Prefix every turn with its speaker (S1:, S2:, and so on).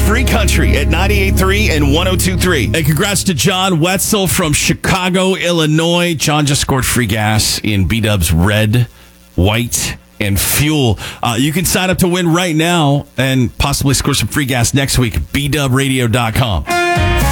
S1: free country at 98.3 and 102.3.
S2: And congrats to John Wetzel from Chicago, Illinois. John just scored free gas in B-Dub's Red, White, and Fuel. You can sign up to win right now and possibly score some free gas next week. BDubRadio.com.